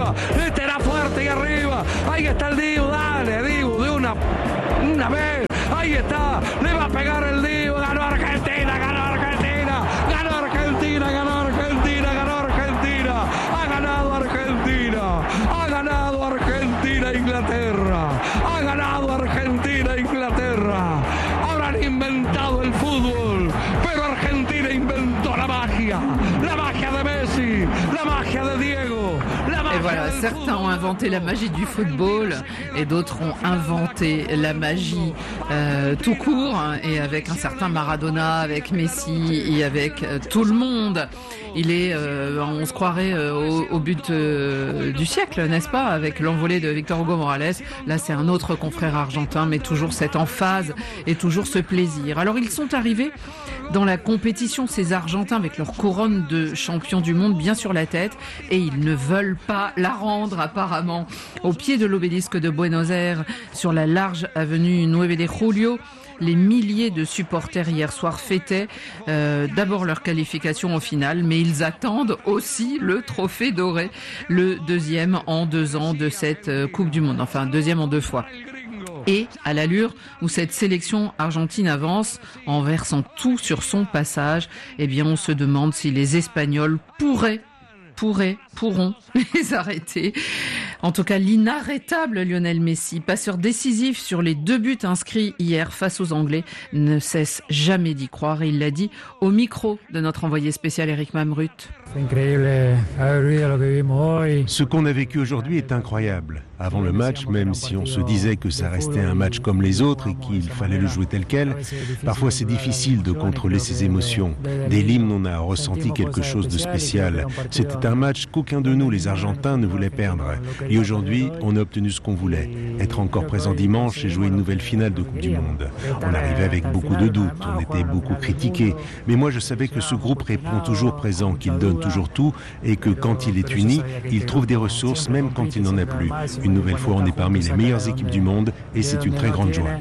arriba, meterá fuerte y arriba, ahí está el Dibu, dale Dibu, de una vez, ahí está, le va a pegar el Dibu, ganó Argentina, ganó Argentina, ganó Argentina, ganó Argentina, ganó Argentina, ha ganado Argentina, ha ganado Argentina, Inglaterra, ha ganado Argentina, Inglaterra, habrán inventado el fútbol, pero Argentina inventó la magia de Messi, la magia de Diego, la magia. Et voilà, certains ont inventé la magie du football et d'autres ont inventé la magie tout court, hein, et avec un certain Maradona, avec Messi et avec tout le monde. Il est, on se croirait au but du siècle, n'est-ce pas, avec l'envolée de Victor Hugo Morales. Là, c'est un autre confrère argentin, mais toujours cette emphase et toujours ce plaisir. Alors, ils sont arrivés dans la compétition, ces Argentins, avec leur couronne de champion du monde bien sur la tête, et ils ne veulent pas la rendre, apparemment. Au pied de l'obélisque de Buenos Aires, sur la large avenue 9 de Julio, les milliers de supporters hier soir fêtaient d'abord leur qualification au final, mais ils attendent aussi le trophée doré, le deuxième en 2 ans de cette Coupe du Monde, enfin deuxième en 2 fois. Et à l'allure où cette sélection argentine avance en versant tout sur son passage, eh bien on se demande si les Espagnols pourront les arrêter. En tout cas, l'inarrêtable Lionel Messi, passeur décisif sur les 2 buts inscrits hier face aux Anglais, ne cesse jamais d'y croire. Et il l'a dit au micro de notre envoyé spécial Eric Mamrut. Ce qu'on a vécu aujourd'hui est incroyable. Avant le match, même si on se disait que ça restait un match comme les autres et qu'il fallait le jouer tel quel, parfois c'est difficile de contrôler ses émotions. Dès l'hymne, on a ressenti quelque chose de spécial. C'était un match qu'aucun de nous, les Argentins, ne voulait perdre. Et aujourd'hui, on a obtenu ce qu'on voulait. Être encore présent dimanche et jouer une nouvelle finale de Coupe du Monde. On arrivait avec beaucoup de doutes, on était beaucoup critiqués. Mais moi, je savais que ce groupe répond toujours présent, qu'il donne toujours tout et que quand il est uni, il trouve des ressources même quand il n'en a plus. Une nouvelle fois, on est parmi les meilleures équipes du monde et c'est une très grande joie.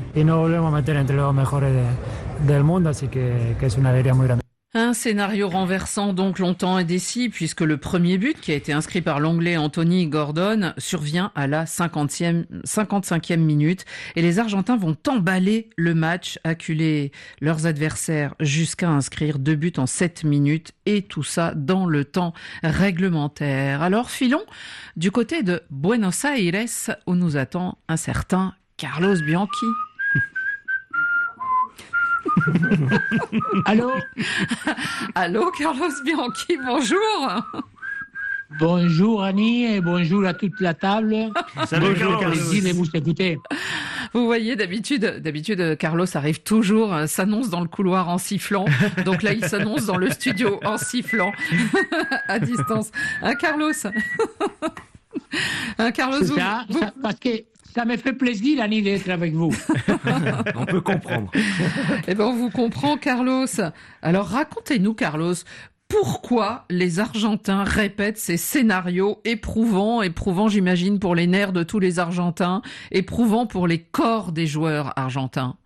Un scénario renversant donc longtemps indécis puisque le premier but qui a été inscrit par l'Anglais Anthony Gordon survient à la 55e minute et les Argentins vont emballer le match, acculer leurs adversaires jusqu'à inscrire 2 buts en 7 minutes et tout ça dans le temps réglementaire. Alors filons du côté de Buenos Aires où nous attend un certain Carlos Bianchi. Allô Carlos Bianchi, bonjour. Bonjour Annie et bonjour à toute la table. Bonjour, plaisir de vous écouter. Vous voyez, d'habitude, Carlos arrive toujours, s'annonce dans le couloir en sifflant. Donc là, il s'annonce dans le studio en sifflant à distance. Carlos Carlos, ça, parce que ça me fait plaisir, Annie, d'être avec vous. On peut comprendre. Eh bien, on vous comprend, Carlos. Alors, racontez-nous, Carlos, pourquoi les Argentins répètent ces scénarios éprouvants, j'imagine, pour les nerfs de tous les Argentins, éprouvants pour les corps des joueurs argentins?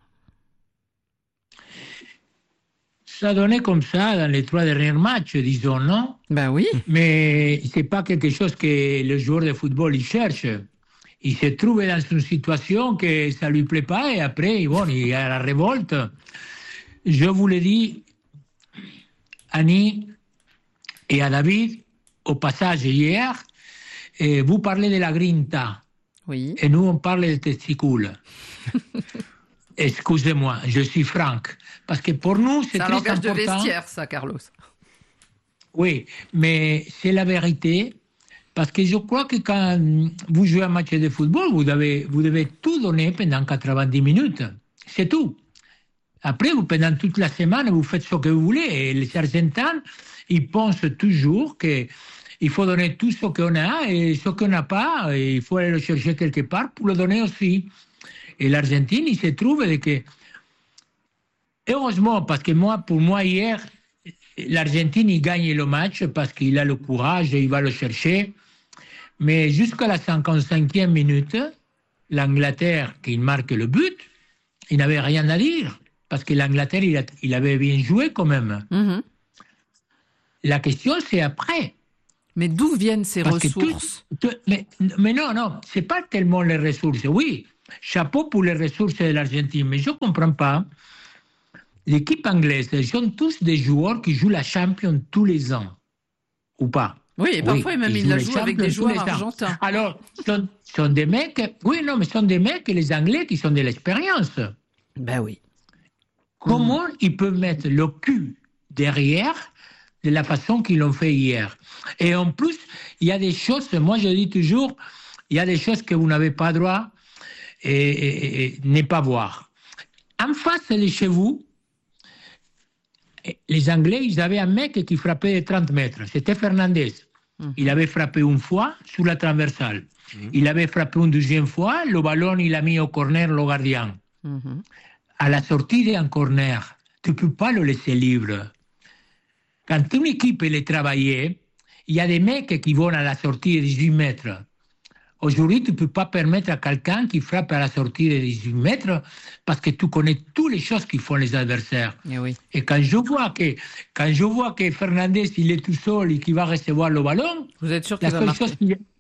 Ça donnait comme ça dans les 3 derniers matchs, disons, non? Ben oui. Mais c'est pas quelque chose que le joueur de football il cherche. Il se trouve dans une situation que ça lui plaît pas et après, bon, il y a la révolte. Je vous l'ai dit, Annie et à David, au passage hier, vous parlez de la grinta. Oui. Et nous, on parle des testicules. Excusez-moi, je suis franc. Parce que pour nous, c'est très important. C'est un langage de vestiaire, ça, Carlos. Oui, mais c'est la vérité. Parce que je crois que quand vous jouez un match de football, vous devez tout donner pendant 90 minutes. C'est tout. Après, pendant toute la semaine, vous faites ce que vous voulez. Et les Argentins, ils pensent toujours qu'il faut donner tout ce qu'on a et ce qu'on n'a pas, il faut aller le chercher quelque part pour le donner aussi. Et l'Argentine, il se trouve que... Heureusement, parce que pour moi, hier, l'Argentine, il gagne le match parce qu'il a le courage et il va le chercher. Mais jusqu'à la 55e minute, l'Angleterre, qui marque le but, il n'avait rien à dire. Parce que l'Angleterre, il avait bien joué quand même. Mm-hmm. La question, c'est après. Mais d'où viennent ces ressources? Mais non, c'est pas tellement les ressources. Oui, chapeau pour les ressources de l'Argentine, mais je comprends pas. L'équipe anglaise, ils sont tous des joueurs qui jouent la Champions tous les ans, ou pas? Oui, et parfois même ils la jouent avec des joueurs argentins. Alors, sont des mecs, sont des mecs, les Anglais, qui sont de l'expérience. Ben oui. Comment ils peuvent mettre le cul derrière de la façon qu'ils l'ont fait hier? Et en plus, il y a des choses, moi je dis toujours, il y a des choses que vous n'avez pas droit et ne pas voir. En face de chez vous, les Anglais, ils avaient un mec qui frappait de 30 mètres. C'était Fernandez. Il avait frappé une fois sur la transversale. Il avait frappé une deuxième fois. Le ballon, il a mis au corner le gardien. À la sortie d'un corner, tu ne peux pas le laisser libre. Quand une équipe est travaillée, il y a des mecs qui vont à la sortie de 18 mètres. Aujourd'hui, tu ne peux pas permettre à quelqu'un qui frappe à la sortie de 18 mètres parce que tu connais toutes les choses qu'ils font les adversaires. Et quand je vois que Fernandez, il est tout seul et qu'il va recevoir le ballon... Vous êtes sûr qu'il va marquer?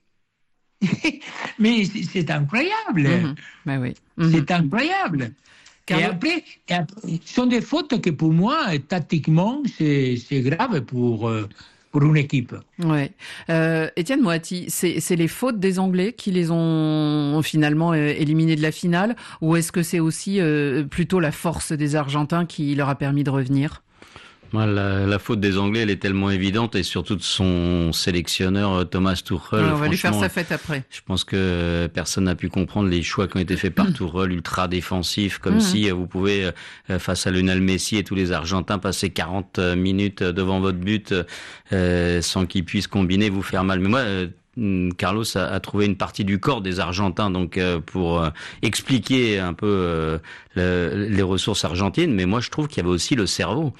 Mais c'est incroyable. C'est incroyable. Et après, ce sont des fautes que pour moi, tactiquement, c'est grave pour une équipe. Ouais. Étienne Moati, c'est les fautes des Anglais qui les ont finalement éliminés de la finale, ou est-ce que c'est aussi plutôt la force des Argentins qui leur a permis de revenir? La faute des Anglais, elle est tellement évidente, et surtout de son sélectionneur Thomas Tuchel. On va lui faire sa fête après. Je pense que personne n'a pu comprendre les choix qui ont été faits par Tuchel, ultra défensifs, comme si vous pouvez, face à Lionel Messi et tous les Argentins, passer 40 minutes devant votre but sans qu'ils puissent combiner, vous faire mal. Mais moi, Carlos a trouvé une partie du corps des Argentins, donc pour expliquer un peu les ressources argentines. Mais moi, je trouve qu'il y avait aussi le cerveau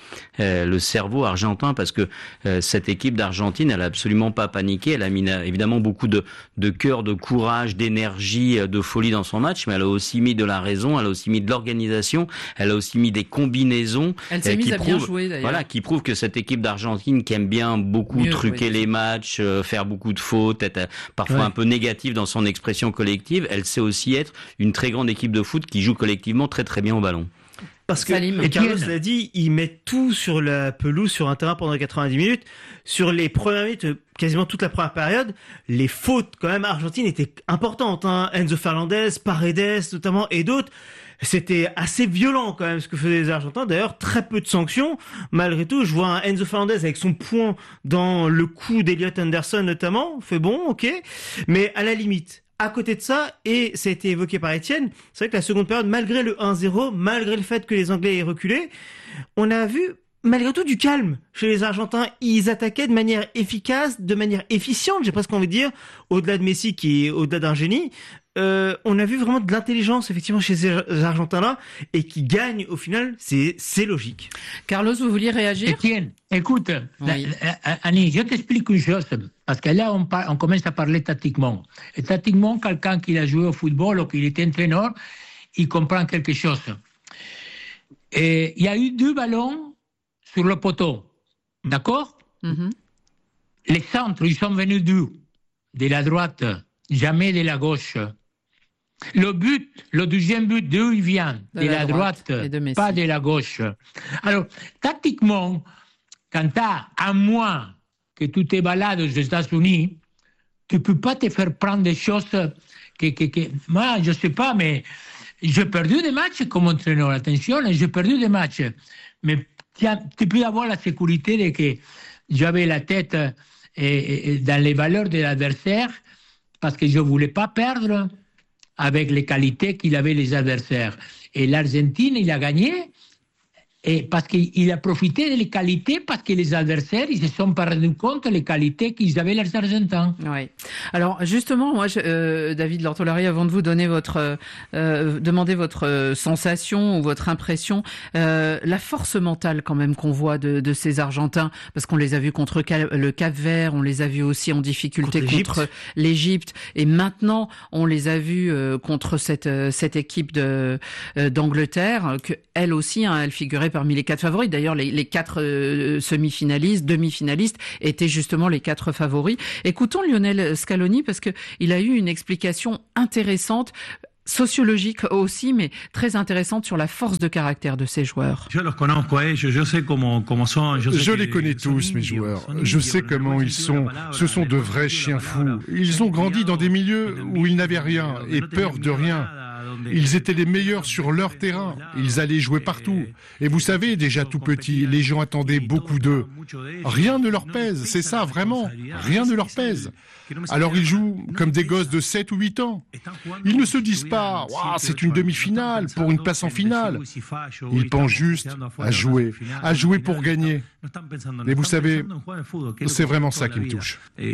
argentin, parce que cette équipe d'Argentine, elle a absolument pas paniqué. Elle a mis évidemment beaucoup de cœur, de courage, d'énergie, de folie dans son match, mais elle a aussi mis de la raison, elle a aussi mis de l'organisation, elle a aussi mis des combinaisons. Elle s'est mise à bien jouer, d'ailleurs. Voilà, qui prouve que cette équipe d'Argentine, qui aime bien beaucoup truquer les matchs, faire beaucoup de fautes, être parfois un peu négative dans son expression collective, elle sait aussi être une très grande équipe de foot qui joue collectivement très très bien au ballon. Parce que Carlos l'a dit, il met tout sur la pelouse, sur un terrain pendant 90 minutes. Sur les premières minutes, quasiment toute la première période, les fautes quand même argentines étaient importantes. Enzo Fernandez, Paredes notamment, et d'autres. C'était assez violent quand même ce que faisaient les Argentins. D'ailleurs, très peu de sanctions. Malgré tout, je vois un Enzo Fernandez avec son poing dans le cou d'Elliot Anderson notamment. On fait bon, ok. Mais à la limite, à côté de ça, et ça a été évoqué par Étienne, c'est vrai que la seconde période, malgré le 1-0, malgré le fait que les Anglais aient reculé, on a vu malgré tout du calme chez les Argentins. Ils attaquaient de manière efficace, de manière efficiente, j'ai presque envie de dire, au-delà de Messi qui est au-delà d'un génie. On a vu vraiment de l'intelligence effectivement chez ces Argentins-là, et qui gagnent au final, c'est logique. Carlos, vous vouliez réagir? Étienne, écoute, Annie, je t'explique une chose, parce que là on commence à parler tactiquement. Et tactiquement, quelqu'un qui a joué au football ou qui était entraîneur, il comprend quelque chose. Et il y a eu 2 ballons sur le poteau, d'accord? Les centres, ils sont venus d'où? De la droite, jamais de la gauche. Le but, le deuxième but, d'où il vient? De la droite, pas de la gauche. Alors, tactiquement, quand tu as un mois que tu te balades aux États-Unis, tu ne peux pas te faire prendre des choses que moi, je ne sais pas, mais j'ai perdu des matchs comme entraîneur. Attention, j'ai perdu des matchs. Mais tu peux avoir la sécurité de que j'avais la tête dans les valeurs de l'adversaire, parce que je ne voulais pas perdre avec les qualités qu'il avait les adversaires. Et l'Argentine, il a gagné, et parce qu'il a profité des qualités, parce que les adversaires, ils se sont pas rendus compte des qualités qu'ils avaient les Argentins. Oui. Alors justement, moi, David Lortolari, avant de vous donner demander votre sensation ou votre impression, la force mentale quand même qu'on voit de ces Argentins, parce qu'on les a vus contre le Cap-Vert, on les a vus aussi en difficulté contre l'Égypte, et maintenant on les a vus contre cette équipe d'Angleterre, que elle aussi, elle figurait figurait parmi les 4 favoris. D'ailleurs, les 4 semi-finalistes, demi-finalistes étaient justement les 4 favoris. Écoutons Lionel Scaloni parce que il a eu une explication intéressante, sociologique aussi, mais très intéressante sur la force de caractère de ces joueurs. Je les connais tous, mes joueurs. Je sais comment ils sont. Ce sont de vrais chiens fous. Ils ont grandi dans des milieux où ils n'avaient rien et peur de rien. Ils étaient les meilleurs sur leur terrain. Ils allaient jouer partout. Et vous savez, déjà tout petits, les gens attendaient beaucoup d'eux. Rien ne leur pèse, c'est ça, vraiment. Rien ne leur pèse. Alors ils jouent comme des gosses de 7 ou 8 ans. Ils ne se disent pas « c'est une demi-finale pour une place en finale ». Ils pensent juste à jouer pour gagner. Et vous savez, c'est vraiment ça qui me touche.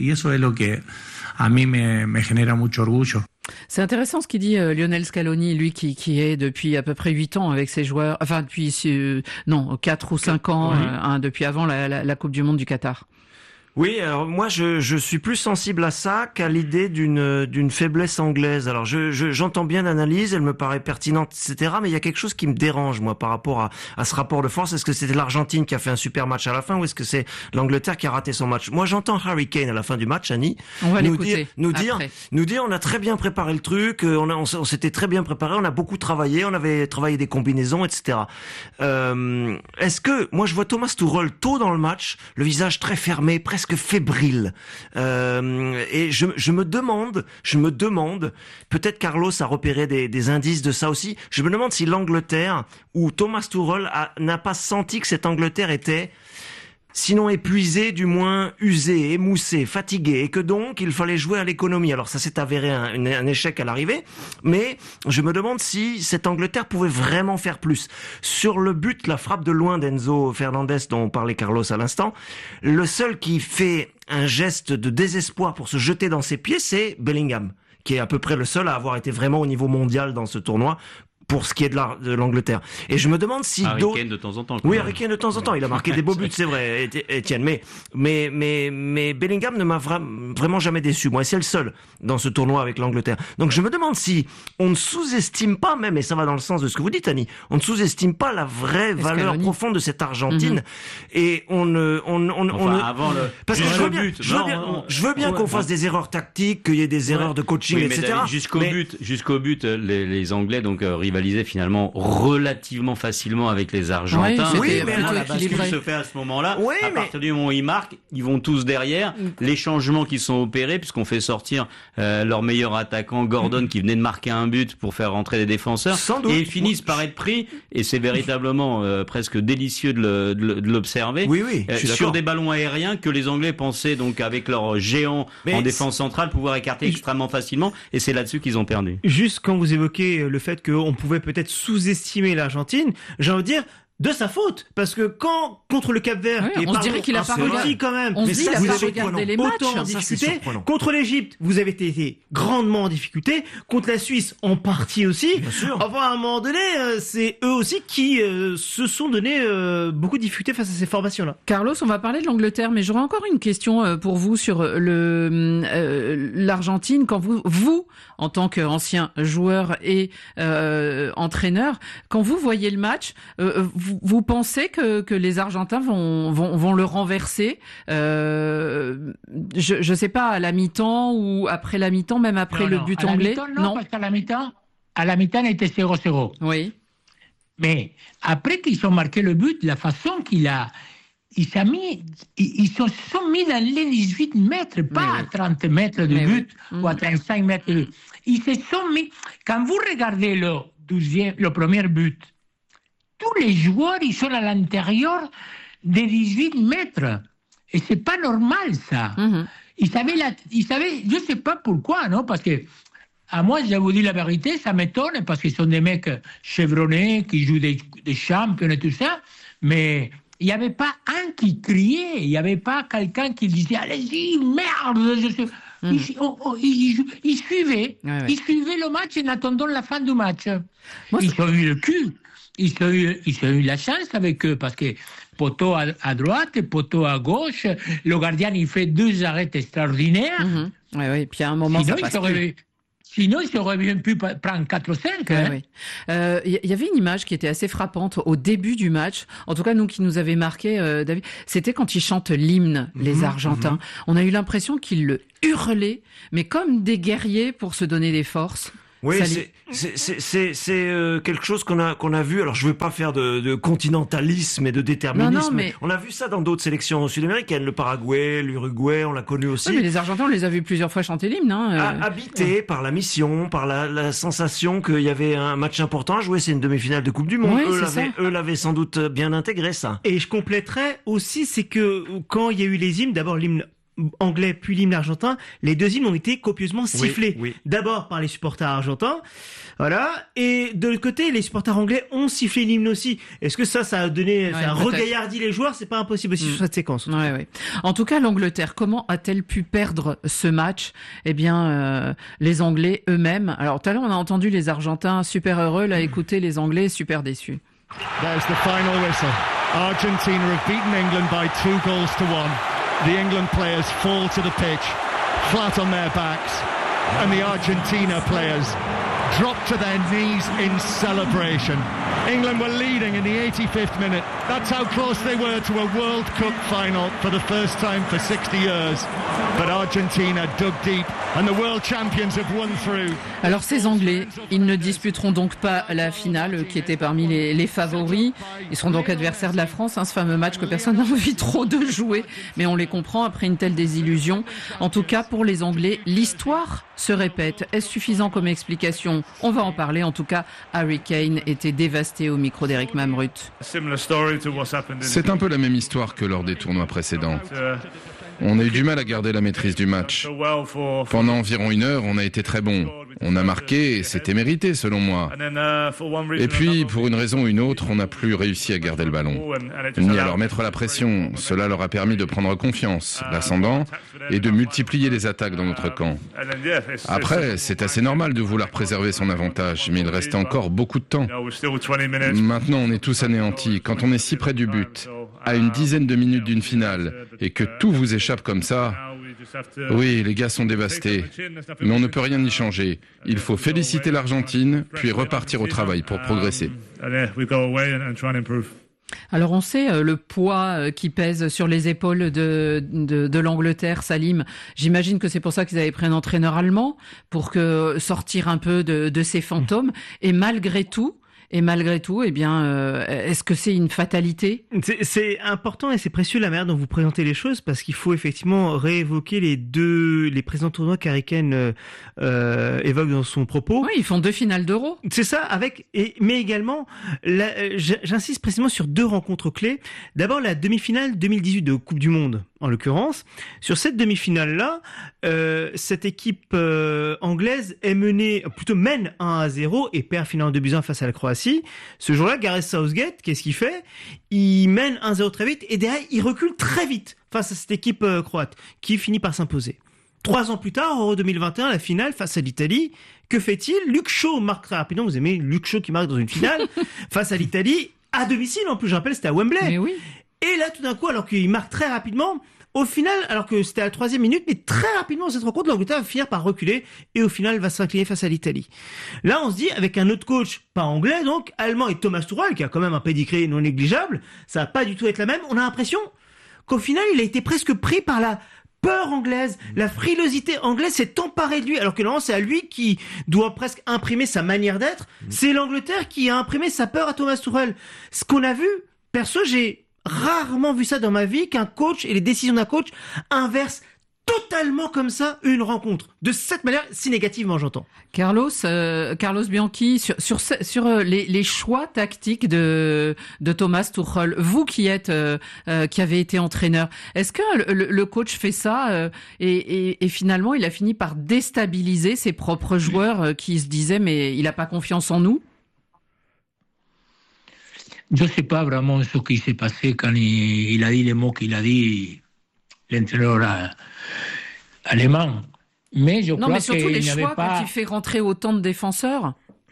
C'est intéressant ce qu'il dit Lionel Scaloni, lui qui est depuis à peu près 8 ans avec ses joueurs, enfin depuis 4 ou 5 ans, depuis avant la Coupe du Monde du Qatar. Oui, alors moi je suis plus sensible à ça qu'à l'idée d'une faiblesse anglaise. Alors j'entends bien l'analyse, elle me paraît pertinente, etc. Mais il y a quelque chose qui me dérange moi par rapport à ce rapport de force. Est-ce que c'était l'Argentine qui a fait un super match à la fin ou est-ce que c'est l'Angleterre qui a raté son match? Moi j'entends Harry Kane à la fin du match, Annie, nous dire on a très bien préparé le truc, on s'était très bien préparé, on a beaucoup travaillé, on avait travaillé des combinaisons, etc. Est-ce que moi je vois Thomas Tuchel tôt dans le match, le visage très fermé, presque fébrile, et je me demande, peut-être Carlos a repéré des indices de ça aussi. Je me demande si l'Angleterre ou Thomas Tuchel n'a pas senti que cette Angleterre était, sinon épuisée, du moins usée, émoussée, fatiguée, et que donc il fallait jouer à l'économie. Alors ça s'est avéré un échec à l'arrivée, mais je me demande si cette Angleterre pouvait vraiment faire plus. Sur le but, la frappe de loin d'Enzo Fernandez dont parlait Carlos à l'instant, le seul qui fait un geste de désespoir pour se jeter dans ses pieds, c'est Bellingham, qui est à peu près le seul à avoir été vraiment au niveau mondial dans ce tournoi, pour ce qui est de l'Angleterre. Et je me demande si Harry Kane de temps en temps. Oui, Harry Kane de temps en temps. Il a marqué des beaux buts, c'est vrai, Étienne. Mais Bellingham ne m'a vraiment jamais déçu. Moi, c'est le seul dans ce tournoi avec l'Angleterre. Donc je me demande si on ne sous-estime pas même, et ça va dans le sens de ce que vous dites, Annie, on ne sous-estime pas la vraie valeur profonde de cette Argentine. Et parce que je veux bien qu'on fasse des erreurs tactiques, qu'il y ait des erreurs de coaching, etc. Jusqu'au but, les Anglais, donc, rivalisaient finalement relativement facilement avec les Argentins. La bascule se fait à ce moment-là. À partir du moment où ils marquent, ils vont tous derrière. Les changements qui sont opérés, puisqu'on fait sortir leur meilleur attaquant Gordon qui venait de marquer un but pour faire rentrer les défenseurs, et ils finissent par être pris. Et c'est véritablement presque délicieux de l'observer. Sur des ballons aériens que les Anglais pensaient donc avec leur géant en défense centrale pouvoir écarter extrêmement facilement. Et c'est là-dessus qu'ils ont perdu. Juste quand vous évoquez le fait qu'on pouvait peut-être sous-estimer l'Argentine, j'ai envie de dire de sa faute, parce que quand contre le Cap-Vert, on se dirait qu'il a pas regardé quand même. On se dit qu'il a pas regardé les matchs. Autant en difficulté. Contre l'Égypte, vous avez été grandement en difficulté. Contre la Suisse, en partie aussi. Bien sûr. Enfin, à un moment donné, c'est eux aussi qui se sont donné beaucoup de difficultés face à ces formations-là. Carlos, on va parler de l'Angleterre, mais j'aurais encore une question pour vous sur l'Argentine. Quand vous, en tant qu'ancien joueur et entraîneur, quand vous voyez le match, vous pensez que les Argentins vont le renverser, je sais pas, à la mi-temps ou après la mi-temps, même après le but anglais? Non, parce qu'à la mi-temps, on était 0-0. Oui. Mais après qu'ils ont marqué le but, la façon ils se sont mis dans les 18 mètres, pas à 30 mètres de but ou à 35 mètres de but. Ils se sont mis. Quand vous regardez le premier but, tous les joueurs, ils sont à l'intérieur des 18 mètres. Et c'est pas normal, ça. Ils savaient, je sais pas pourquoi, non? Parce que, à moi, je vous dis la vérité, ça m'étonne, parce qu'ils sont des mecs chevronnés, qui jouent des champions et tout ça. Mais il n'y avait pas un qui criait, il n'y avait pas quelqu'un qui disait, allez-y, merde, Ils suivaient le match en attendant la fin du match. Ils ont eu le cul. Ils ont eu la chance avec eux parce que poteau à droite, poteau à gauche, le gardien il fait 2 arrêts extraordinaires. Oui, puis à un moment sinon, ça passe plus. Sinon, ils auraient bien pu prendre 4-5. Oui. Y avait une image qui était assez frappante au début du match. En tout cas, nous, qui nous avait marqué, David, c'était quand ils chantent l'hymne, les Argentins. On a eu l'impression qu'ils le hurlaient, mais comme des guerriers pour se donner des forces. Oui, c'est quelque chose qu'on a vu. Alors, je veux pas faire de continentalisme et de déterminisme. Mais on a vu ça dans d'autres sélections sud-américaines, le Paraguay, l'Uruguay, on l'a connu aussi. Oui, mais les Argentins, on les a vus plusieurs fois chanter l'hymne. Habités par la mission, par la sensation qu'il y avait un match important à jouer. C'est une demi-finale de Coupe du Monde. Oui, eux l'avaient sans doute bien intégré, ça. Et je compléterais aussi, c'est que quand il y a eu les hymnes, d'abord l'hymne anglais puis l'hymne argentin, les deux hymnes ont été copieusement sifflés. Oui. D'abord par les supporters argentins, voilà, et de l'autre côté, les supporters anglais ont sifflé l'hymne aussi. Est-ce que ça a donné, ça a regaillardi les joueurs? C'est pas impossible aussi sur cette séquence. Ouais. En tout cas, l'Angleterre, comment a-t-elle pu perdre ce match? Eh bien, les Anglais eux-mêmes. Alors, tout à l'heure, on a entendu les Argentins super heureux, là, écoutez les Anglais super déçus. There's the final whistle. Argentina have beaten England by 2-1. The England players fall to the pitch, flat on their backs, and the Argentina players drop to their knees in celebration. England were leading in the 85th minute. That's how close they were to a World Cup final for the first time for 60 years. But Argentina dug deep and the world champions have won through. Alors ces Anglais, ils ne disputeront donc pas la finale qui était parmi les favoris. Ils seront donc adversaires de la France, ce fameux match que personne n'a envie trop de jouer. Mais on les comprend après une telle désillusion. En tout cas, pour les Anglais, l'histoire se répète. Est-ce suffisant comme explication? On va en parler. En tout cas, Harry Kane était dévasté au micro d'Eric Mamrut. C'est un peu la même histoire que lors des tournois précédents. On a eu du mal à garder la maîtrise du match. Pendant environ 1 heure, on a été très bon. On a marqué et c'était mérité selon moi. Et puis, pour une raison ou une autre, on n'a plus réussi à garder le ballon. Ni à leur mettre la pression. Cela leur a permis de prendre confiance, l'ascendant, et de multiplier les attaques dans notre camp. Après, c'est assez normal de vouloir préserver son avantage, mais il restait encore beaucoup de temps. Maintenant, on est tous anéantis. Quand on est si près du but, à une dizaine de minutes d'une finale, et que tout vous échappe comme ça, oui, les gars sont dévastés. Mais on ne peut rien y changer. Il faut féliciter l'Argentine, puis repartir au travail pour progresser. Alors on sait le poids qui pèse sur les épaules de l'Angleterre, Salim. J'imagine que c'est pour ça qu'ils avaient pris un entraîneur allemand, pour sortir un peu de ces fantômes. Et malgré tout, eh bien, est-ce que c'est une fatalité? C'est important et c'est précieux la manière dont vous présentez les choses, parce qu'il faut effectivement réévoquer les présents tournois qu'Harry Kane évoque dans son propos. Oui, ils font 2 finales d'Euro. C'est ça, mais également, j'insiste précisément sur 2 rencontres clés. D'abord, la demi-finale 2018 de Coupe du Monde, en l'occurrence. Sur cette demi-finale-là, cette équipe anglaise mène 1-0 et perd finalement 2-1 face à la Croatie. Ce jour-là, Gareth Southgate, qu'est-ce qu'il fait? Il mène 1-0 très vite et derrière, il recule très vite face à cette équipe croate qui finit par s'imposer. 3 ans plus tard, Euro 2021, la finale face à l'Italie, que fait-il? Luke Shaw marque très rapidement. Vous aimez Luke Shaw qui marque dans une finale face à l'Italie, à domicile en plus, je rappelle, c'était à Wembley. Mais oui. Et là, tout d'un coup, alors qu'il marque très rapidement, au final, alors que c'était à la 3e minute, mais très rapidement, cette rencontre, l'Angleterre va finir par reculer et au final va s'incliner face à l'Italie. Là, on se dit, avec un autre coach, pas anglais donc, allemand, et Thomas Tuchel, qui a quand même un pédigré non négligeable, ça va pas du tout être la même. On a l'impression qu'au final, il a été presque pris par la peur anglaise, la frilosité anglaise s'est emparée de lui, alors que normalement c'est à lui qui doit presque imprimer sa manière d'être. C'est l'Angleterre qui a imprimé sa peur à Thomas Tuchel. Ce qu'on a vu, perso, j'ai rarement vu ça dans ma vie, qu'un coach et les décisions d'un coach inversent totalement comme ça une rencontre. De cette manière, si négativement j'entends. Carlos Bianchi, sur les choix tactiques de Thomas Tuchel, vous qui avez été entraîneur, est-ce que le coach fait ça et finalement il a fini par déstabiliser ses propres joueurs qui se disaient mais il a pas confiance en nous? Je ne sais pas vraiment ce qui s'est passé quand il a dit les mots qu'il a dit, l'entraîneur allemand. Mais je crois mais surtout les qu'il choix quand il fait rentrer autant de défenseurs.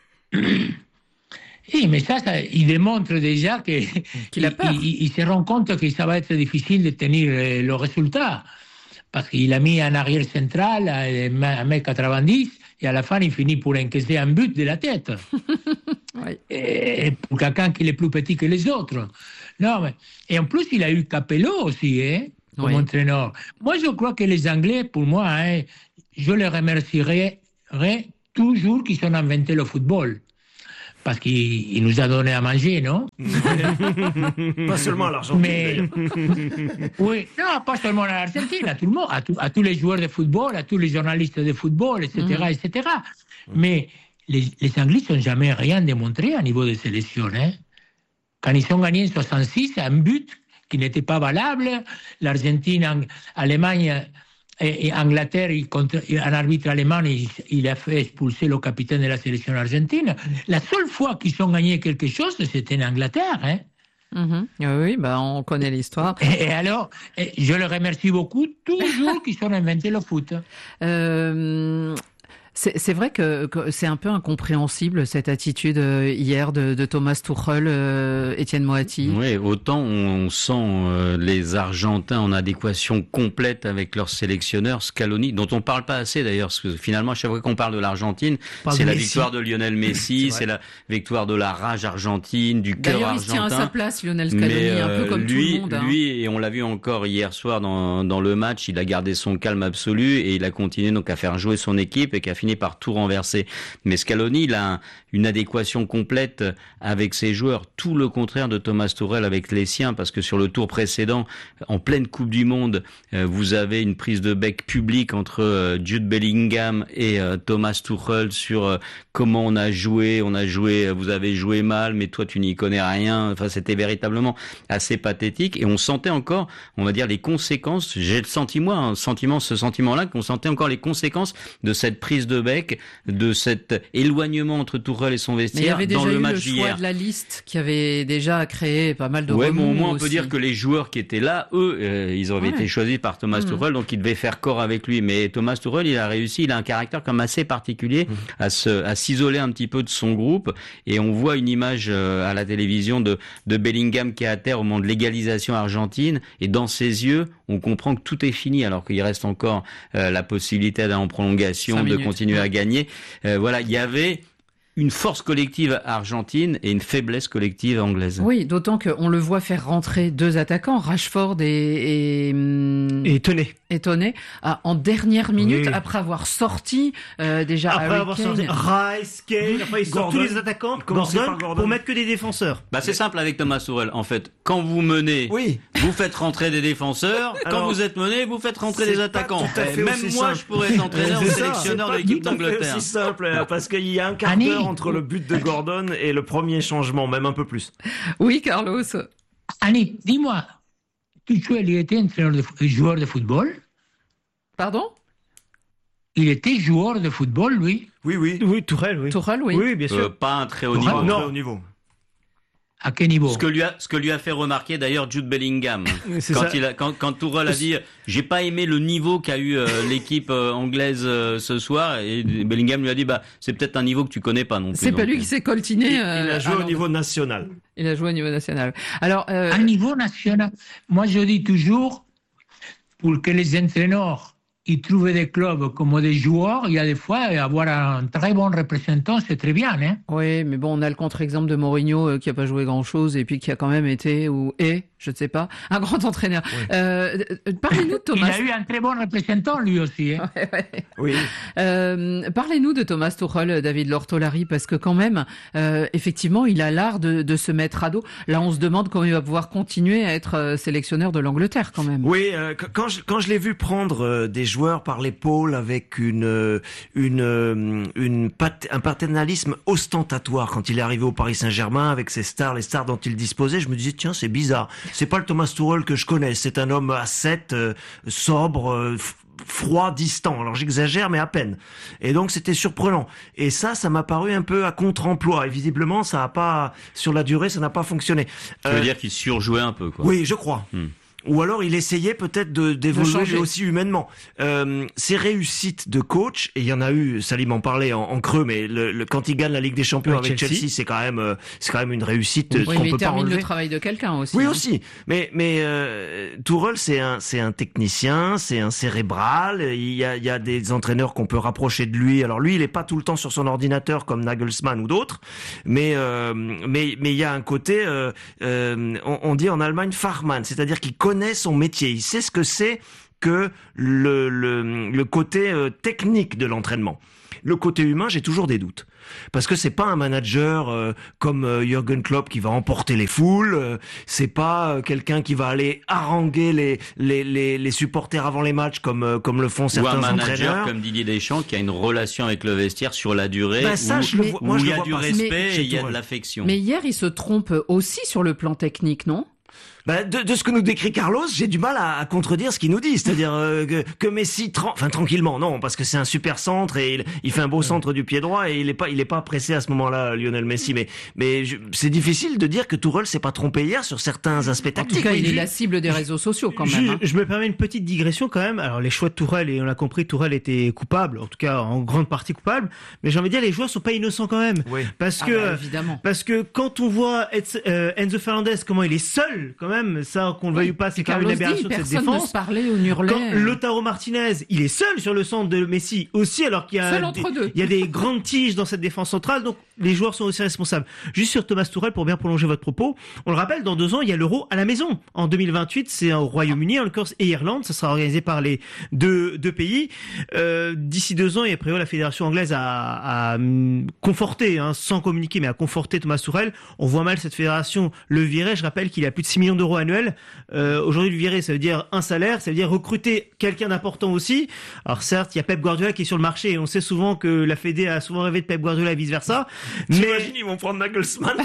Oui, mais ça il démontre déjà qu'il a peur. Il se rend compte que ça va être difficile de tenir le résultat. parce qu'il a mis un arrière central à 1m90 et à la fin, il finit pour encaisser un but de la tête. Oui. Et pour quelqu'un qui est plus petit que les autres. Non, mais... Et en plus, il a eu Capello aussi, comme entraîneur. Moi, je crois que les Anglais, pour moi, je les remercierai toujours qu'ils ont inventé le football. Parce qu'il nous a donné à manger, non? Pas seulement à l'Argentine. Mais... oui, non, pas seulement à l'Argentine, à tout le monde, à tous les joueurs de football, à tous les journalistes de football, etc., etc. Mais les Anglais n'ont jamais rien démontré à niveau de sélection. Quand ils ont gagné en 66, un but qui n'était pas valable, l'Argentine, l'Allemagne et Angleterre, un arbitre allemand, il a fait expulser le capitaine de la sélection argentine. La seule fois qu'ils ont gagné quelque chose, c'était en Angleterre. Oui, on connaît l'histoire. Et alors, je le remercie beaucoup, toujours qu'ils ont inventé le foot. C'est vrai que c'est un peu incompréhensible cette attitude hier de Thomas Tuchel, Étienne Moati. Oui, autant on sent les Argentins en adéquation complète avec leur sélectionneur Scaloni, dont on parle pas assez d'ailleurs, parce que finalement à chaque fois qu'on parle de l'Argentine, c'est la victoire de Lionel Messi, c'est la victoire de la rage argentine, du cœur argentin. D'ailleurs, il tient à sa place, Lionel Scaloni, un peu comme tout le monde. Lui, et on l'a vu encore hier soir dans le match, il a gardé son calme absolu et il a continué donc à faire jouer son équipe et qui a fini par tout renverser. Mais Scaloni, il a une adéquation complète avec ses joueurs, tout le contraire de Thomas Tuchel avec les siens, parce que sur le tour précédent, en pleine Coupe du Monde, vous avez une prise de bec publique entre Jude Bellingham et Thomas Tuchel sur comment on a joué, vous avez joué mal, mais toi tu n'y connais rien. Enfin, c'était véritablement assez pathétique et on sentait encore, on va dire, les conséquences. J'ai le sentiment, ce sentiment-là, qu'on sentait encore les conséquences de cette prise de bec, de cet éloignement entre Tuchel et son vestiaire dans le match d'hier. Il y avait déjà eu le choix de la liste qui avait déjà créé pas mal de remous. Mais au moins on peut dire que les joueurs qui étaient là, eux, ils avaient été choisis par Thomas Tuchel, donc ils devaient faire corps avec lui. Mais Thomas Tuchel, il a réussi, il a un caractère comme assez particulier à s'isoler un petit peu de son groupe. Et on voit une image à la télévision de Bellingham qui est à terre au moment de l'égalisation argentine, et dans ses yeux, on comprend que tout est fini, alors qu'il reste encore la possibilité d'aller en prolongation, de continuer à gagner. Voilà, il y avait une force collective argentine et une faiblesse collective anglaise. Oui, d'autant qu'on le voit faire rentrer deux attaquants, Rashford et Toney, en dernière minute, après avoir sorti déjà après avoir sorti Rice, Kane, après ils sortent tous les attaquants, Gordon, pour mettre que des défenseurs. C'est simple avec Thomas Tuchel. En fait, quand vous menez, vous faites rentrer des défenseurs. Quand vous êtes mené, vous faites rentrer des attaquants. Même moi, je pourrais être entraîneur ou sélectionneur de l'équipe d'Angleterre. C'est aussi simple, parce qu'il y a un quart d'heure entre le but de Gordon et le premier changement, même un peu plus. Oui, Carlos. Annie, dis-moi, Tuchel, il était joueur de football? Pardon? Il était joueur de football, lui? Oui, Tuchel, oui. Tuchel, oui. Oui, bien sûr. Pas un très haut niveau. Non. Très haut niveau. À quel niveau? Ce que lui a fait remarquer d'ailleurs Jude Bellingham. Quand Tuchel a dit j'ai pas aimé le niveau qu'a eu l'équipe anglaise ce soir, et Bellingham lui a dit c'est peut-être un niveau que tu connais pas non plus. C'est pas lui qui s'est coltiné. Il a joué au niveau national. Il a joué au niveau national. Alors à niveau national, moi je dis toujours, pour que les entraîneurs ils trouvent des clubs comme des joueurs, il y a des fois, avoir un très bon représentant, c'est très bien. Oui, mais bon, on a le contre-exemple de Mourinho qui n'a pas joué grand-chose et puis qui a quand même été, je ne sais pas, un grand entraîneur. Oui. Parlez-nous de Thomas. Il a eu un très bon représentant, lui aussi. Oui. Parlez-nous de Thomas Tuchel, David Lortolari, parce que quand même, effectivement, il a l'art de se mettre à dos. Là, on se demande comment il va pouvoir continuer à être sélectionneur de l'Angleterre, quand même. Oui, quand je l'ai vu prendre des joueurs par l'épaule avec un paternalisme ostentatoire quand il est arrivé au Paris Saint-Germain avec ses stars, les stars dont il disposait, je me disais tiens, c'est bizarre. C'est pas le Thomas Tuchel que je connais. C'est un homme ascète, sobre, froid, distant. Alors j'exagère, mais à peine. Et donc c'était surprenant. Et ça m'a paru un peu à contre-emploi. Et visiblement, ça a pas, sur la durée, ça n'a pas fonctionné. Ça veut dire qu'il surjouait un peu, quoi. Oui, je crois. ou alors il essayait peut-être d'évoluer lui aussi humainement. Ses réussites de coach, et il y en a eu, Salim en parlait en creux, mais quand il gagne la Ligue des Champions avec Chelsea, c'est quand même une réussite qu'on peut pas relever. Mais il termine le travail de quelqu'un aussi. Oui, aussi. Mais Tuchel, c'est un technicien, c'est un cérébral. Il y a des entraîneurs qu'on peut rapprocher de lui. Alors lui, il est pas tout le temps sur son ordinateur comme Nagelsmann ou d'autres, mais il y a un côté, on dit en Allemagne Fachmann, c'est-à-dire qu'il connaît son métier, il sait ce que c'est que le côté technique de l'entraînement. Le côté humain, j'ai toujours des doutes. Parce que c'est pas un manager comme Jürgen Klopp qui va emporter les foules, c'est pas quelqu'un qui va aller haranguer les supporters avant les matchs comme le font certains entraîneurs. Ou un manager comme Didier Deschamps qui a une relation avec le vestiaire sur la durée, où il y a du respect et il y a de l'affection. Mais hier, il se trompe aussi sur le plan technique, non ? De ce que nous décrit Carlos, j'ai du mal à contredire ce qu'il nous dit, c'est-à-dire que Messi tranquillement, non, parce que c'est un super centre et il fait un beau centre du pied droit et il est pas pressé à ce moment-là, Lionel Messi, mais c'est difficile de dire que Tuchel s'est pas trompé hier sur certains aspects tactiques. En tout cas, il est la cible des réseaux sociaux quand même. Je me permets une petite digression quand même. Alors les choix de Tuchel, et on l'a compris, Tuchel était coupable, en tout cas en grande partie coupable, mais j'ai envie de dire les joueurs sont pas innocents quand même, parce que quand on voit Enzo Fernandez comment il est seul quand même, ça qu'on le veuille ou pas, c'est quand même une aberration de cette défense. Personne ne se parlait ou hurlait. Quand Lautaro Martinez, il est seul sur le centre de Messi aussi, alors qu'il y a des grandes tiges dans cette défense centrale, donc les joueurs sont aussi responsables. Juste sur Thomas Tuchel, pour bien prolonger votre propos, on le rappelle, dans 2 ans, il y a l'Euro à la maison. En 2028, c'est au Royaume-Uni, en l'occurrence, et Irlande, ça sera organisé par les deux pays. D'ici 2 ans, et après, la fédération anglaise a conforté, sans communiquer, mais a conforté Thomas Tuchel. On voit mal cette fédération le virer. Je rappelle qu'il a plus de 6 millions d'euros annuels. Aujourd'hui, le virer, ça veut dire un salaire, ça veut dire recruter quelqu'un d'important aussi. Alors certes, il y a Pep Guardiola qui est sur le marché, et on sait souvent que la Fédé a souvent rêvé de Pep Guardiola et vice versa. T'imagines, ils vont prendre Nagelsmann.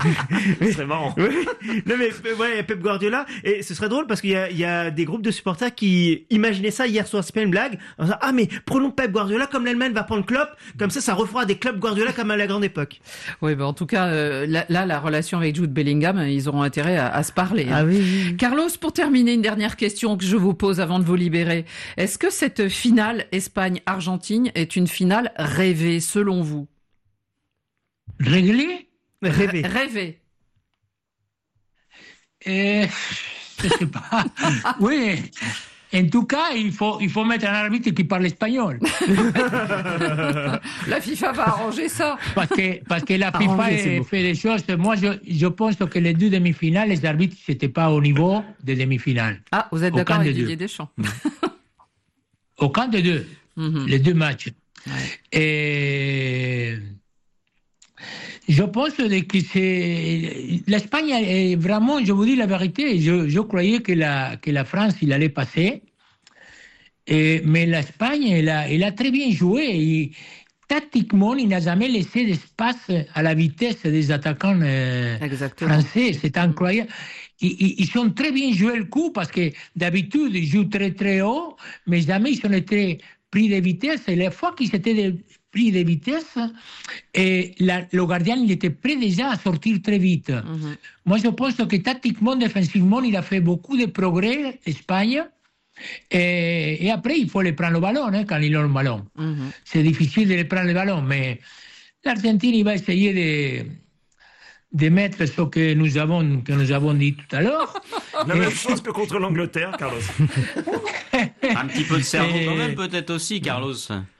C'est marrant. Oui. Non mais il y a Pep Guardiola, et ce serait drôle parce qu'il y a des groupes de supporters qui imaginaient ça hier soir, c'est pas une blague. En disant, mais prenons Pep Guardiola comme l'Allemagne va prendre Klopp, comme ça refera des clubs Guardiola comme à la grande époque. Oui, en tout cas, la relation avec Jude Bellingham, ils auront intérêt à se parler. Ah oui. Carlos, pour terminer, une dernière question que je vous pose avant de vous libérer. Est-ce que cette finale Espagne-Argentine est une finale rêvée, selon vous? Rêvée. Je sais pas. Oui. En tout cas, il faut mettre un arbitre qui parle espagnol. La FIFA va arranger ça. Parce que la FIFA fait des choses. Moi, je pense que les 2 demi-finales, les arbitres, c'était pas au niveau des demi-finales. Ah, vous êtes d'accord avec Didier Deschamps? Aucun des deux. Les 2 matchs. Ouais. Et je pense que l'Espagne est vraiment, je vous dis la vérité, je croyais que la France, il allait passer. Mais l'Espagne, elle a très bien joué. Tactiquement, il n'a jamais laissé d'espace à la vitesse des attaquants français. C'est incroyable. Ils ont très bien joué le coup parce que d'habitude, ils jouent très très haut, mais jamais ils ont été pris de vitesse. Et les fois qu'ils étaient pris de vitesse, et le gardien il était prêt déjà à sortir très vite. Moi, je pense que tactiquement, défensivement, il a fait beaucoup de progrès, l'Espagne. Et après, il faut les prendre le ballon quand ils ont le ballon. C'est difficile de les prendre le ballon, mais l'Argentine il va essayer de mettre ce que nous avons dit tout à l'heure. La même chose que contre l'Angleterre, Carlos. Un petit peu de cerveau quand même, peut-être aussi, Carlos.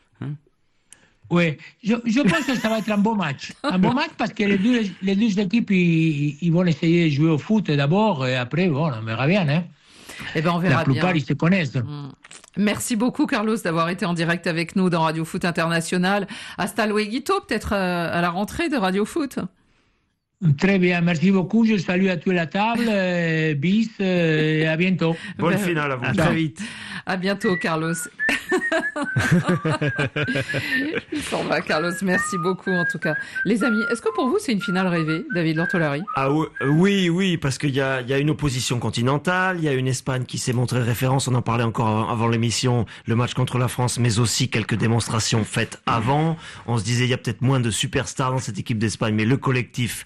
Oui, je pense que ça va être un bon match. Un bon match parce que les deux équipes, ils vont essayer de jouer au foot d'abord et après, on verra bien. Eh ben, on verra bien. La plupart, ils se connaissent. Merci beaucoup, Carlos, d'avoir été en direct avec nous dans Radio Foot International. Hasta luego, peut-être à la rentrée de Radio Foot. Très bien, merci beaucoup. Je salue à toute la table. Bis, et à bientôt. Bonne finale à vous. À très vite. À bientôt, Carlos. Il s'en va, Carlos. Merci beaucoup, en tout cas. Les amis, est-ce que pour vous, c'est une finale rêvée, David Lortolari? Ah oui, parce qu'il y a une opposition continentale, il y a une Espagne qui s'est montrée référence, on en parlait encore avant l'émission, le match contre la France, mais aussi quelques démonstrations faites avant. On se disait, il y a peut-être moins de superstars dans cette équipe d'Espagne, mais le collectif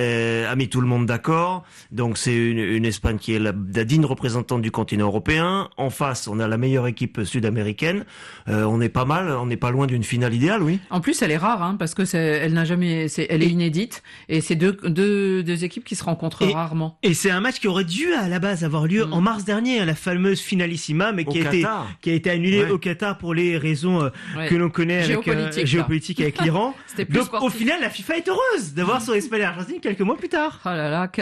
a mis tout le monde d'accord. Donc c'est une Espagne qui est la digne représentante du continent européen. En face, on a la meilleure équipe sud-américaine. On est pas mal, on n'est pas loin d'une finale idéale, oui. En plus, elle est rare, parce que elle est inédite, et c'est deux équipes qui se rencontrent rarement. Et c'est un match qui aurait dû à la base avoir lieu en mars dernier, la fameuse finalissima, mais qui a été annulée au Qatar pour les raisons que l'on connaît avec géopolitique avec l'Iran. Donc au final, la FIFA est heureuse d'avoir son Espagne et l'Argentine quelques mois plus tard. Oh là là,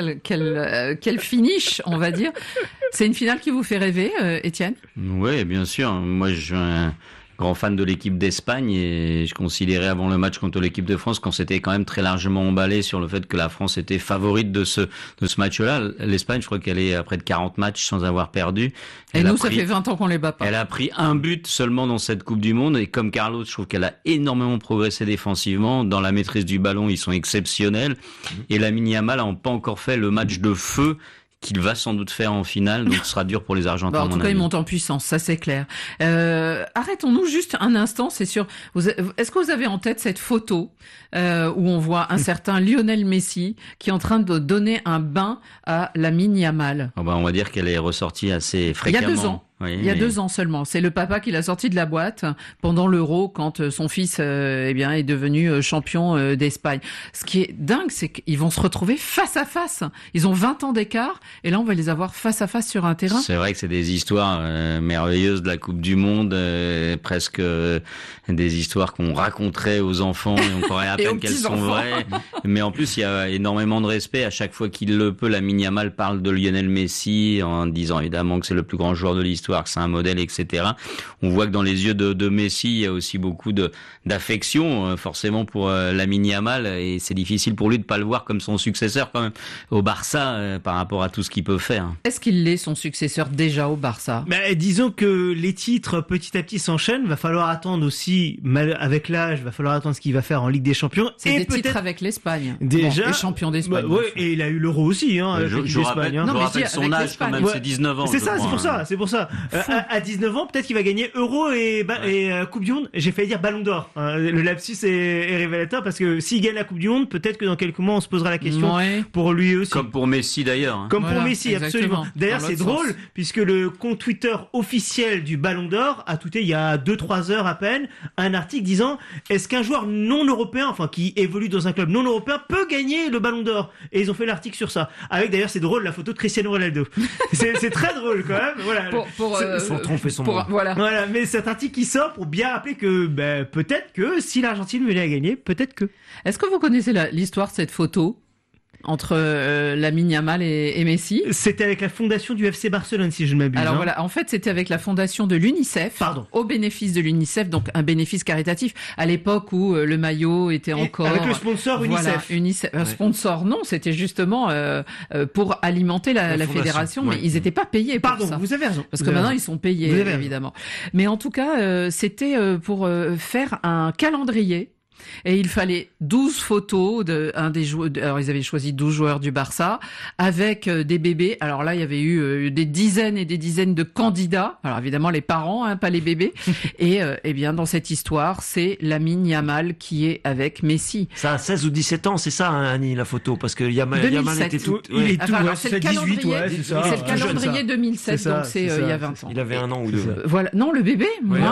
quel finish, on va dire. C'est une finale qui vous fait rêver, Étienne? Oui, bien sûr. Moi, je suis un grand fan de l'équipe d'Espagne et je considérais avant le match contre l'équipe de France qu'on s'était quand même très largement emballé sur le fait que la France était favorite de ce match-là. L'Espagne, je crois qu'elle est à près de 40 matchs sans avoir perdu. Et nous, ça fait 20 ans qu'on les bat pas. Elle a pris un but seulement dans cette Coupe du Monde et comme Carlos, je trouve qu'elle a énormément progressé défensivement. Dans la maîtrise du ballon, ils sont exceptionnels. Et Lamine Yamal n'a pas encore fait le match de feu qu'il va sans doute faire en finale, donc ce sera dur pour les Argentins. En tout cas, ils montent en puissance, ça c'est clair. Arrêtons-nous juste un instant, c'est sûr. Est-ce que vous avez en tête cette photo où on voit un certain Lionel Messi qui est en train de donner un bain à Lamine Yamal? On va dire qu'elle est ressortie assez fréquemment. Il y a 2 ans. Oui, il y a 2 ans seulement. C'est le papa qui l'a sorti de la boîte pendant l'Euro quand son fils est devenu champion d'Espagne. Ce qui est dingue, c'est qu'ils vont se retrouver face à face. Ils ont 20 ans d'écart et là on va les avoir face à face sur un terrain. C'est vrai que c'est des histoires merveilleuses de la Coupe du Monde, presque des histoires qu'on raconterait aux enfants et on croirait à peine qu'elles sont vraies. Mais en plus, il y a énormément de respect. À chaque fois qu'il le peut, Lamine Yamal parle de Lionel Messi en disant évidemment que c'est le plus grand joueur de l'histoire, que c'est un modèle, etc. On voit que dans les yeux de Messi, il y a aussi beaucoup d'affection, forcément pour Lamine Yamal, et c'est difficile pour lui de pas le voir comme son successeur quand même au Barça par rapport à tout ce qu'il peut faire. Est-ce qu'il est son successeur déjà au Barça? Disons que les titres petit à petit s'enchaînent. Va falloir attendre aussi, avec l'âge, va falloir attendre ce qu'il va faire en Ligue des Champions. C'est des titres avec l'Espagne. Déjà, et champion d'Espagne. Et il a eu l'Euro aussi, je rappelle son âge quand même, c'est 19 ans. C'est pour ça. À 19 ans, peut-être qu'il va gagner Euro et Coupe du Monde. J'ai failli dire Ballon d'Or. Le lapsus est révélateur parce que s'il gagne la Coupe du Monde, peut-être que dans quelques mois on se posera la question pour lui aussi. Comme pour Messi d'ailleurs. Comme pour Messi, absolument. D'ailleurs, c'est drôle puisque le compte Twitter officiel du Ballon d'Or a tweeté il y a 2-3 heures à peine un article disant est-ce qu'un joueur non européen, enfin qui évolue dans un club non européen, peut gagner le Ballon d'Or? Et ils ont fait l'article sur ça. Avec d'ailleurs, c'est drôle, la photo de Cristiano Ronaldo. c'est très drôle quand même. Voilà. Faut tromper son monde. Voilà, mais cet article qui sort pour bien rappeler que peut-être que si l'Argentine venait à gagner, peut-être que. Est-ce que vous connaissez l'histoire de cette photo entre Lamine Yamal et Messi? C'était avec la fondation du FC Barcelone, si je ne m'abuse. Alors voilà, en fait, c'était avec la fondation de l'UNICEF, au bénéfice de l'UNICEF, donc un bénéfice caritatif, à l'époque où le maillot était encore... Avec le sponsor UNICEF. Sponsor, non, c'était justement pour alimenter la fédération, mais ils n'étaient pas payés pour ça. Vous avez raison. Parce que maintenant, ils sont payés, évidemment. Mais en tout cas, c'était pour faire un calendrier. Et il fallait 12 photos d'un des joueurs. Alors ils avaient choisi 12 joueurs du Barça avec des bébés. Alors là, il y avait eu des dizaines et des dizaines de candidats. Alors évidemment les parents, pas les bébés. Et bien dans cette histoire, c'est Lamine Yamal qui est avec Messi. Ça a 16 ou 17 ans, c'est ça, Annie, la photo, parce que Yamal était tout. Il est tout. C'est le 18, c'est ça. C'est le calendrier 2007, donc c'est il y a 20 ans. Il avait 1 an ou 2. Voilà, non, le bébé,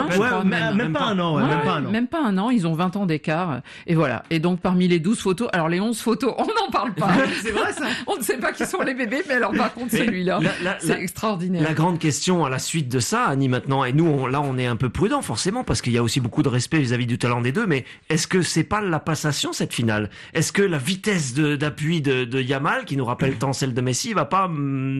même pas un an, même pas un an. Ils ont 20 ans d'écart. Et voilà. Et donc, parmi les 12 photos, alors les 11 photos, on n'en parle pas. C'est vrai, ça. On ne sait pas qui sont les bébés, mais alors, par contre, celui-là, c'est extraordinaire. La grande question à la suite de ça, Annie, maintenant, et nous, on est un peu prudent, forcément, parce qu'il y a aussi beaucoup de respect vis-à-vis du talent des deux, mais est-ce que c'est pas la passation, cette finale? Est-ce que la vitesse d'appui de Yamal, qui nous rappelle tant celle de Messi, va pas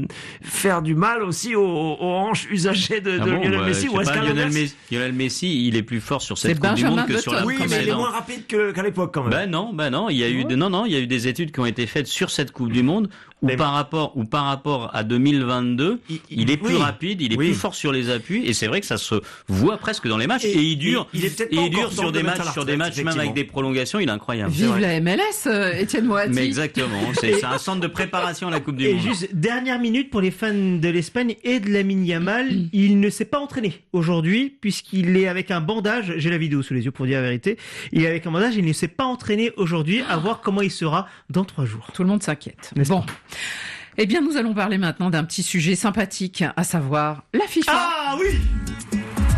faire du mal aussi aux hanches usagées de Lionel Messi? Ou est-ce Lionel Messi, il est plus fort sur cette Coupe du Monde que sur la précédente. Oui, mais il est moins rapide. rapide qu'à l'époque quand même. Ben non, il y a eu des études qui ont été faites sur cette Coupe du Monde où par rapport à 2022, il est plus rapide, il est plus fort sur les appuis et c'est vrai que ça se voit presque dans les matchs et il dure sur des matchs même avec des prolongations, il est incroyable. Vive la MLS, Étienne Moati. Mais exactement, c'est un centre de préparation à la Coupe du Monde. Et juste dernière minute pour les fans de l'Espagne et de Lamine Yamal, il ne s'est pas entraîné aujourd'hui puisqu'il est avec un bandage, j'ai la vidéo sous les yeux pour dire la vérité, il est avec un bandage, il ne s'est pas entraîné aujourd'hui, à voir comment il sera dans 3 jours. Tout le monde s'inquiète. Bon. Eh bien, nous allons parler maintenant d'un petit sujet sympathique, à savoir la FIFA. Ah oui!